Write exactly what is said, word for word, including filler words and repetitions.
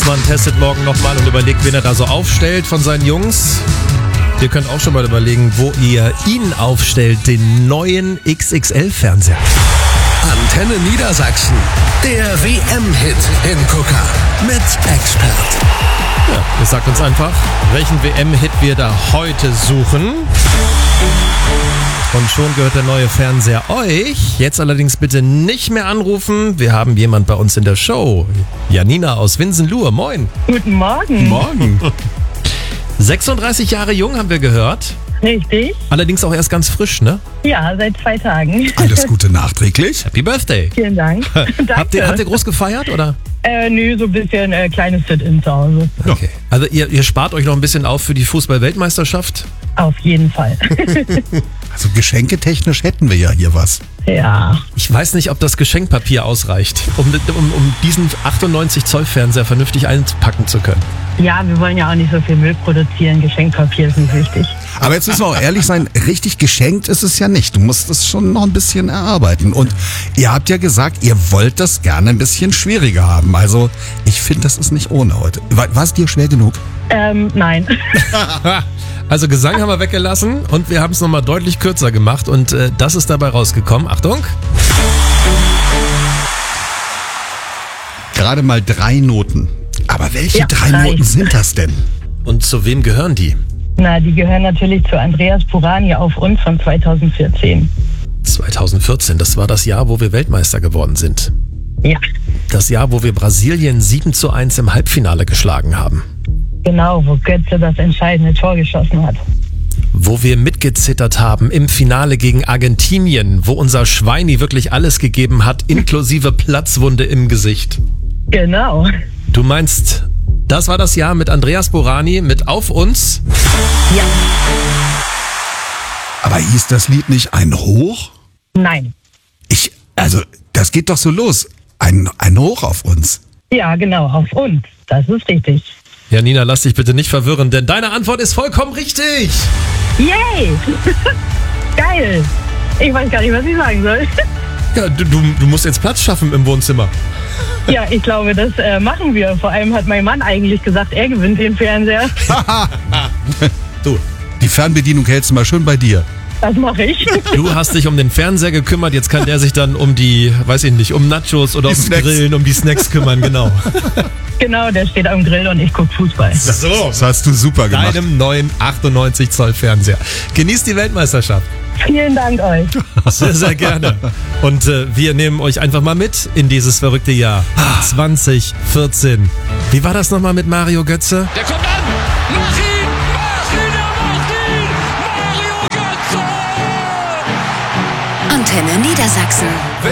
Klinsmann testet morgen nochmal und überlegt, wen er da so aufstellt von seinen Jungs. Ihr könnt auch schon mal überlegen, wo ihr ihn aufstellt, den neuen X X L-Fernseher. Antenne Niedersachsen, der W M-Hit Hingucker mit Expert. Ja, ihr sagt uns einfach, welchen W M-Hit wir da heute suchen. Und schon gehört der neue Fernseher euch. Jetzt allerdings bitte nicht mehr anrufen. Wir haben jemand bei uns in der Show. Janina aus Winsenlohe. Moin. Guten Morgen. Morgen. sechsunddreißig Jahre jung, haben wir gehört. Richtig. Allerdings auch erst ganz frisch, ne? Ja, seit zwei Tagen. Alles Gute nachträglich. Happy Birthday. Vielen Dank. Danke. Habt ihr, habt ihr groß gefeiert, oder? Äh, nö, so ein bisschen äh, kleines Sit-In zu Hause. Okay. Also ihr, ihr spart euch noch ein bisschen auf für die Fußball-Weltmeisterschaft? Auf jeden Fall. Also geschenketechnisch hätten wir ja hier was. Ja. Ich weiß nicht, ob das Geschenkpapier ausreicht, um, um, um diesen achtundneunzig Zoll Fernseher vernünftig einpacken zu können. Ja, wir wollen ja auch nicht so viel Müll produzieren. Geschenkpapier ist nicht wichtig. Aber jetzt müssen wir auch ehrlich sein, richtig geschenkt ist es ja nicht. Du musst es schon noch ein bisschen erarbeiten. Und ihr habt ja gesagt, ihr wollt das gerne ein bisschen schwieriger haben. Also ich finde, das ist nicht ohne heute. War, war es dir schwer genug? Ähm, nein. Also Gesang haben wir weggelassen und wir haben es nochmal deutlich kürzer gemacht und äh, das ist dabei rausgekommen. Achtung! Gerade mal drei Noten. Aber welche Ja, drei drei. Noten sind das denn? Und zu wem gehören die? Na, die gehören natürlich zu Andreas Burani auf uns von zweitausendvierzehn. zweitausendvierzehn, das war das Jahr, wo wir Weltmeister geworden sind. Ja, Das Jahr, wo wir Brasilien sieben zu eins im Halbfinale geschlagen haben. genau, wo Götze das entscheidende Tor geschossen hat. Wo wir mitgezittert haben im Finale gegen Argentinien, wo unser Schweini wirklich alles gegeben hat, inklusive Platzwunde im Gesicht. Genau. Du meinst, das war das Jahr mit Andreas Burani, mit Auf uns? Ja. Aber hieß das Lied nicht ein Hoch? Nein. Ich, also, das geht doch so los. Ein, ein Hoch auf uns. Ja, genau, auf uns. Das ist richtig. Janina, lass dich bitte nicht verwirren, denn deine Antwort ist vollkommen richtig. Yay! Geil! Ich weiß gar nicht, was ich sagen soll. Ja, du, du, du musst jetzt Platz schaffen im Wohnzimmer. Ja, ich glaube, das äh, machen wir. Vor allem hat mein Mann eigentlich gesagt, er gewinnt den Fernseher. Du, Die Fernbedienung hältst du mal schön bei dir. Das mache ich. du hast dich um den Fernseher gekümmert, jetzt kann der sich dann um die, weiß ich nicht, um Nachos oder Die ums Snacks. Grillen, um die Snacks kümmern, genau. Genau, der steht am Grill und ich gucke Fußball. So, Das hast du super gemacht. deinem neuen achtundneunzig Zoll Fernseher. Genießt die Weltmeisterschaft. Vielen Dank euch. Sehr, sehr gerne. Und äh, wir nehmen euch einfach mal mit in dieses verrückte Jahr zwanzig vierzehn. Wie war das nochmal mit Mario Götze? Der kommt an! Mach ihn! Mach ihn! Er macht ihn! Mario Götze! Antenne Niedersachsen.